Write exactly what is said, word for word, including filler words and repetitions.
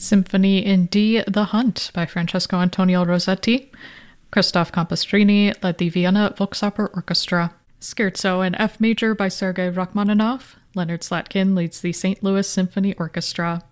Symphony in D, The Hunt by Francesco Antonio Rossetti. Christoph Compostrini led the Vienna Volksoper Orchestra. Scherzo in F major by Sergei Rachmaninoff. Leonard Slatkin leads the Saint Louis Symphony Orchestra.